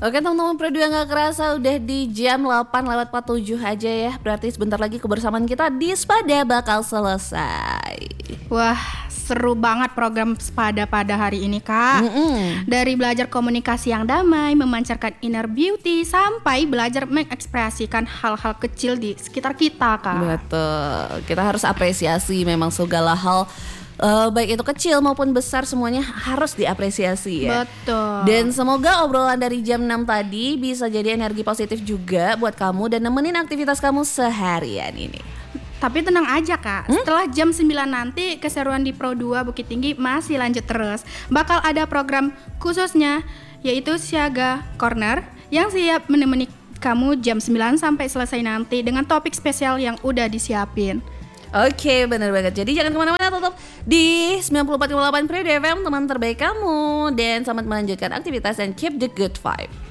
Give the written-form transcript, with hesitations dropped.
Oke teman-teman, Pro 2 gak kerasa udah di jam 8:47 aja ya. Berarti sebentar lagi kebersamaan kita di Spada bakal selesai. Wah, seru banget program Spada pada hari ini, Kak. Dari belajar komunikasi yang damai, memancarkan inner beauty, sampai belajar mengekspresikan hal-hal kecil di sekitar kita, Kak. Betul, kita harus apresiasi memang segala hal, baik itu kecil maupun besar, semuanya harus diapresiasi ya. Betul. Dan semoga obrolan dari jam 6 tadi bisa jadi energi positif juga buat kamu dan nemenin aktivitas kamu seharian ini. Tapi tenang aja, Kak, setelah jam 9 nanti keseruan di Pro 2 Bukit Tinggi masih lanjut terus. Bakal ada program khususnya, yaitu Siaga Corner, yang siap menemani kamu jam 9 sampai selesai nanti dengan topik spesial yang udah disiapin. Oke, bener banget. Jadi jangan kemana-mana, tetap di 94,8 Pro FM, teman terbaik kamu. Dan selamat melanjutkan aktivitas and keep the good vibe.